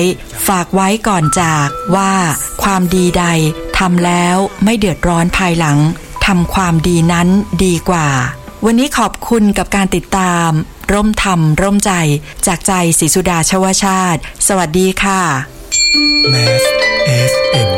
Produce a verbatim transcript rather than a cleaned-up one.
ฝากไว้ก่อนจากว่าความดีใดทำแล้วไม่เดือดร้อนภายหลังทำความดีนั้นดีกว่าวันนี้ขอบคุณกับการติดตามร่มธรรมร่มใจจากใจศรีสุดาชวชาติสวัสดีค่ะแมส เอส เอ็ม